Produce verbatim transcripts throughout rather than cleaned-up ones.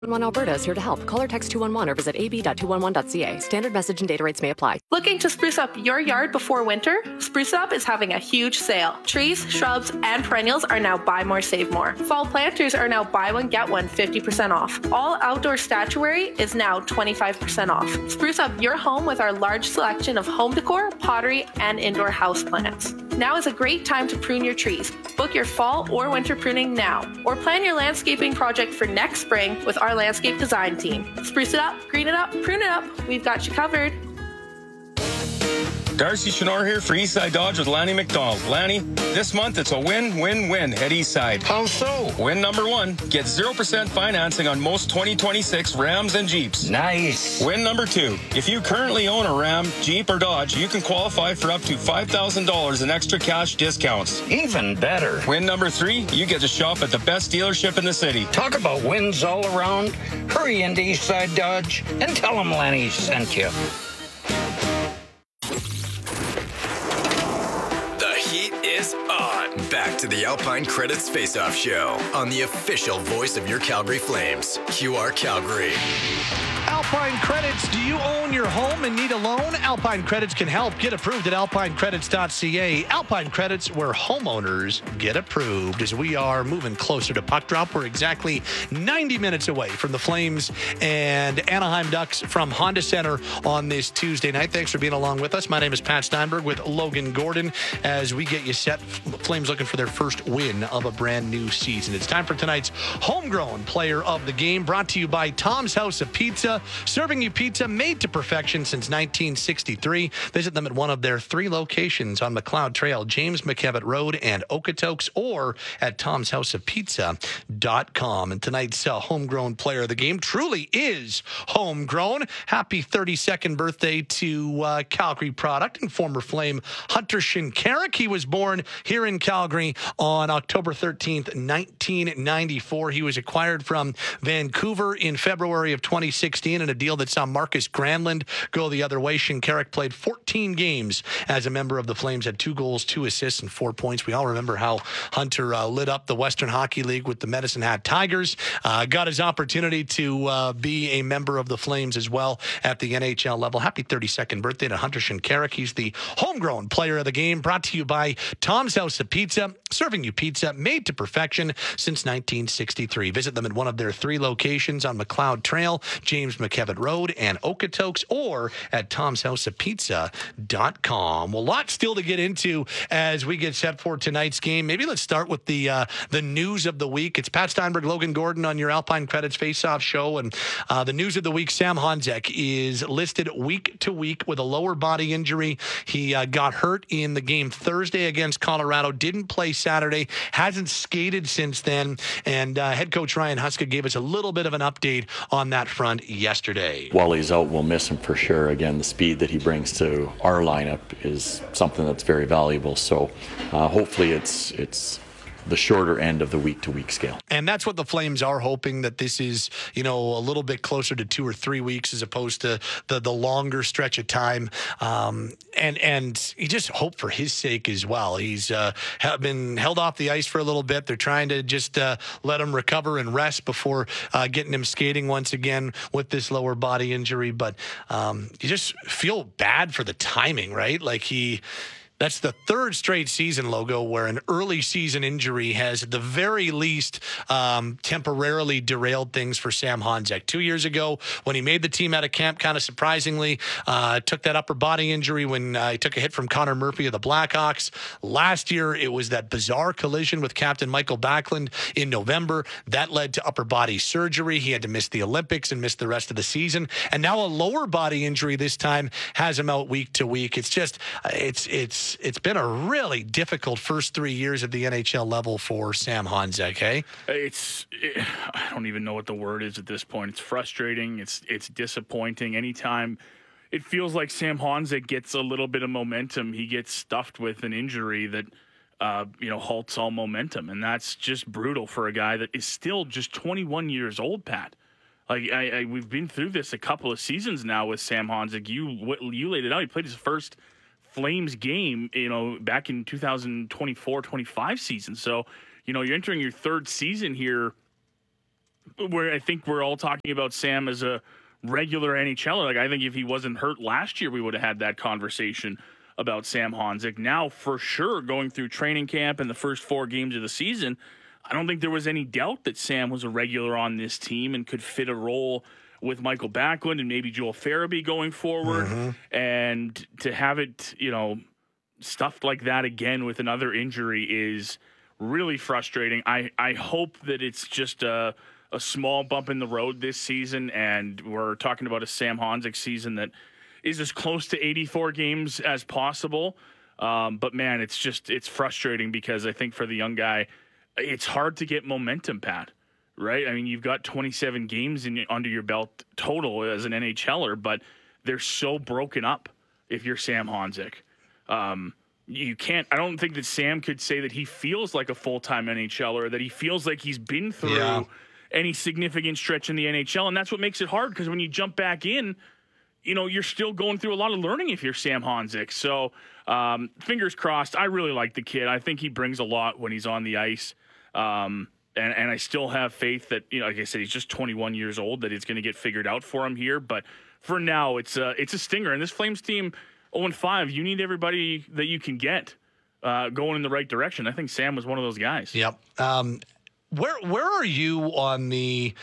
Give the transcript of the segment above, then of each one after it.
one Alberta is here to help. Call or text two one one or visit a b dot two one one dot c a. Standard message and data rates may apply. Looking to spruce up your yard before winter? Spruce Up is having a huge sale. Trees, shrubs, and perennials are now buy more, save more. Fall planters are now buy one, get one fifty percent off. All outdoor statuary is now twenty-five percent off. Spruce up your home with our large selection of home decor, pottery, and indoor house plants. Now is a great time to prune your trees. Book your fall or winter pruning now, or plan your landscaping project for next spring with our landscape design team. Spruce it up, green it up, prune it up. We've got you covered. Darcy Chenor here for Eastside Dodge with Lanny McDonald. Lanny, this month it's a win-win-win at Eastside. How so? Win number one, get zero percent financing on most twenty twenty-six Rams and Jeeps. Nice. Win number two, if you currently own a Ram, Jeep, or Dodge, you can qualify for up to five thousand dollars in extra cash discounts. Even better. Win number three, you get to shop at the best dealership in the city. Talk about wins all around. Hurry into Eastside Dodge and tell them Lanny sent you. Is on. Back to the Alpine Credits Face-Off Show on the official voice of your Calgary Flames, Q R Calgary. Alpine Credits, do you own your home and need a loan? Alpine Credits can help. Get approved at alpine credits dot c a. Alpine Credits, where homeowners get approved. As we are moving closer to puck drop, we're exactly ninety minutes away from the Flames and Anaheim Ducks from Honda Center on this Tuesday night. Thanks for being along with us. My name is Pat Steinberg with Logan Gordon as we get you set. Flames looking for their first win of a brand new season. It's time for tonight's homegrown player of the game, brought to you by Tom's House of Pizza, serving you pizza made to perfection since nineteen sixty-three. Visit them at one of their three locations on McLeod Trail, James McKevitt Road, and Okotoks, or at toms house of pizza dot com. And tonight's uh, homegrown player of the game truly is homegrown. Happy thirty-second birthday to uh, Calgary product and former Flame Hunter Shinkarik. He was born here in Calgary on October thirteenth, nineteen ninety-four. He was acquired from Vancouver in February of twenty sixteen in a deal that saw Marcus Granlund go the other way. Shinkarik played fourteen games as a member of the Flames, had two goals, two assists, and four points. We all remember how Hunter uh, lit up the Western Hockey League with the Medicine Hat Tigers. Uh, got his opportunity to uh, be a member of the Flames as well at the N H L level. Happy thirty-second birthday to Hunter Shinkarik. He's the homegrown player of the game, brought to you by Tom's House of Pizza, serving you pizza made to perfection since nineteen sixty-three. Visit them at one of their three locations on McLeod Trail, James McKevitt Road, and Okotoks, or at toms house of pizza dot com. Well, lots still to get into as we get set for tonight's game. Maybe let's start with the uh, the news of the week. It's Pat Steinberg, Logan Gordon on your Alpine Credits Face-Off Show, and uh, the news of the week, Sam Honzek is listed week to week with a lower body injury. He uh, got hurt in the game Thursday against Colorado, didn't play Saturday, hasn't skated since then, and uh, head coach Ryan Huska gave us a little bit of an update on that front yesterday. While he's out, we'll miss him for sure. Again, the speed that he brings to our lineup is something that's very valuable. So uh, hopefully it's it's the shorter end of the week-to-week scale. And that's what the Flames are hoping, that this is, you know, a little bit closer to two or three weeks as opposed to the, the longer stretch of time. Um, and and you just hope for his sake as well. He's uh, been held off the ice for a little bit. They're trying to just uh, let him recover and rest before uh, getting him skating once again with this lower body injury. But um, you just feel bad for the timing, right? Like he... That's the third straight season, Logo, where an early season injury has, at the very least, um, temporarily derailed things for Sam Honzek. Two years ago, when he made the team out of camp, kind of surprisingly, uh, took that upper body injury when uh, he took a hit from Connor Murphy of the Blackhawks. Last year, it was that bizarre collision with Captain Michael Backlund in November. That led to upper body surgery. He had to miss the Olympics and miss the rest of the season. And now a lower body injury this time has him out week to week. It's just, it's, it's, It's been a really difficult first three years at the N H L level for Sam Honzek, hey? It's, it, I don't even know what the word is at this point. It's frustrating. It's it's disappointing. Anytime it feels like Sam Honzek gets a little bit of momentum, he gets stuffed with an injury that, uh, you know, halts all momentum. And that's just brutal for a guy that is still just twenty-one years old, Pat. Like, I, I, we've been through this a couple of seasons now with Sam Honzek. You, you laid it out. He played his first Flames game, you know, back in two thousand twenty-four twenty-five season. So, you know, you're entering your third season here where I think we're all talking about Sam as a regular NHLer. Like, I think if he wasn't hurt last year, we would have had that conversation about Sam Honzek. Now, for sure, going through training camp and the first four games of the season, I don't think there was any doubt that Sam was a regular on this team and could fit a role with Michael Backlund and maybe Joel Farabee going forward. Mm-hmm. And to have it, you know, stuffed like that again with another injury is really frustrating. I, I hope that it's just a, a small bump in the road this season, and we're talking about a Sam Honzek season that is as close to eighty-four games as possible. Um, but, man, it's just it's frustrating because I think for the young guy, it's hard to get momentum, Pat, right? I mean, you've got twenty-seven games in, under your belt total as an NHLer, but they're so broken up if you're Sam Honzek. Um, you can't – I don't think that Sam could say that he feels like a full-time NHLer, that he feels like he's been through yeah. any significant stretch in the N H L, and that's what makes it hard because when you jump back in, you know, you're still going through a lot of learning if you're Sam Honzek. So, um, fingers crossed. I really like the kid. I think he brings a lot when he's on the ice. Um, and, and I still have faith that, you know, like I said, he's just twenty-one years old, that it's going to get figured out for him here. But for now, it's a, it's a stinger. And this Flames team, oh and five, you need everybody that you can get uh, going in the right direction. I think Sam was one of those guys. Yep. Um, where where are you on the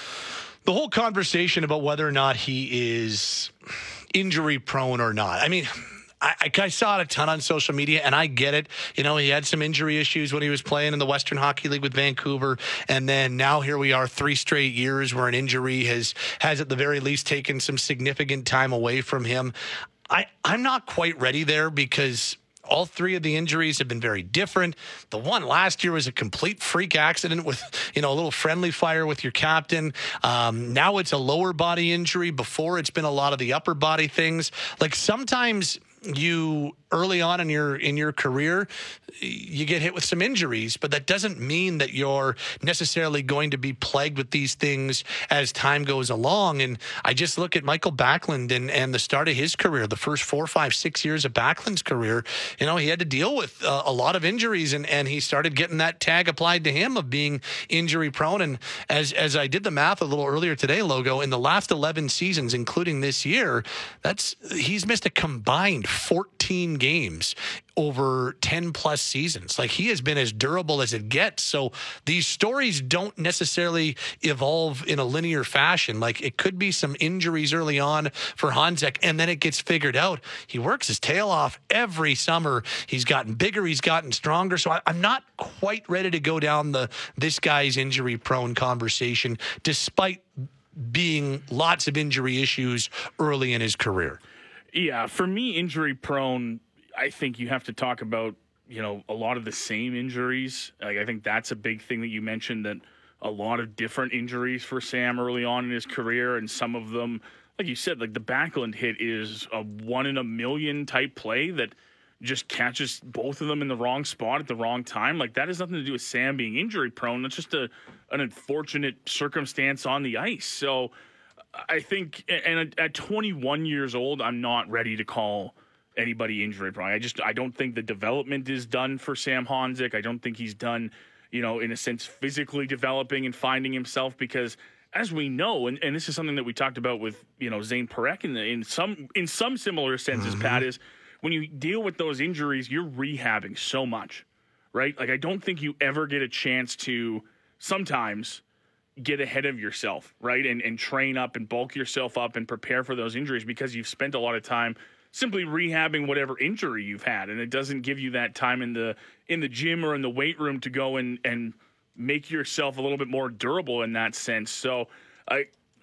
the whole conversation about whether or not he is injury prone or not? I mean, I, I saw it a ton on social media, and I get it. You know, he had some injury issues when he was playing in the Western Hockey League with Vancouver, and then now here we are three straight years where an injury has, has at the very least taken some significant time away from him. I, I'm not quite ready there because all three of the injuries have been very different. The one last year was a complete freak accident with, you know, a little friendly fire with your captain. Um, now it's a lower body injury. Before, it's been a lot of the upper body things. Like, sometimes you early on in your in your career, you get hit with some injuries, but that doesn't mean that you're necessarily going to be plagued with these things as time goes along. And I just look at Michael Backlund and, and the start of his career, the first four, five, six years of Backlund's career. You know, he had to deal with uh, a lot of injuries, and, and he started getting that tag applied to him of being injury prone. And as as I did the math a little earlier today, Logo, in the last eleven seasons, including this year, that's he's missed a combined fourteen games over ten plus seasons. Like, he has been as durable as it gets. So these stories don't necessarily evolve in a linear fashion. Like, it could be some injuries early on for Honzek, and then it gets figured out. He works his tail off every summer. He's gotten bigger. He's gotten stronger. So I, I'm not quite ready to go down the this guy's injury prone conversation, despite being lots of injury issues early in his career. Yeah, for me, injury prone, I think you have to talk about, you know, a lot of the same injuries. Like, I think that's a big thing that you mentioned, that a lot of different injuries for Sam early on in his career, and some of them, like you said, like the Backlund hit is a one in a million type play that just catches both of them in the wrong spot at the wrong time. Like, that has nothing to do with Sam being injury prone. That's just a an unfortunate circumstance on the ice. So I think, and at twenty-one years old, I'm not ready to call anybody injury prone. I just, I don't think the development is done for Sam Honzek. I don't think he's done, you know, in a sense, physically developing and finding himself, because as we know, and, and this is something that we talked about with, you know, Zane Parekh in, the, in some, in some similar senses, mm-hmm. Pat, is when you deal with those injuries, you're rehabbing so much, right? Like, I don't think you ever get a chance to sometimes get ahead of yourself, right? And and train up and bulk yourself up and prepare for those injuries, because you've spent a lot of time simply rehabbing whatever injury you've had. And it doesn't give you that time in the in the gym or in the weight room to go and, and make yourself a little bit more durable in that sense. So uh,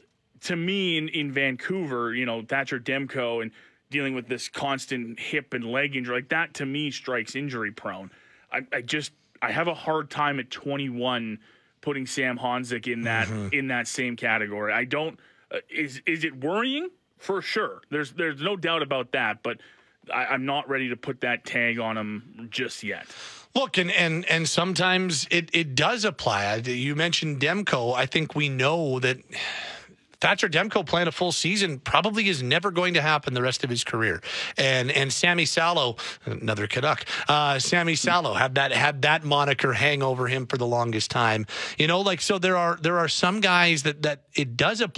to me in, in Vancouver, you know, Thatcher Demko and dealing with this constant hip and leg injury, like that to me strikes injury prone. I, I just, I have a hard time at twenty-one putting Sam Honzek in that mm-hmm. in that same category. I don't. Uh, is is it worrying? For sure. There's there's no doubt about that. But I, I'm not ready to put that tag on him just yet. Look, and and and sometimes it it does apply. You mentioned Demko. I think we know that Thatcher Demko playing a full season probably is never going to happen the rest of his career. And and Sammy Salo, another Canuck, uh, Sammy Salo had that had that moniker hang over him for the longest time. You know, like so there are there are some guys that that it does apply.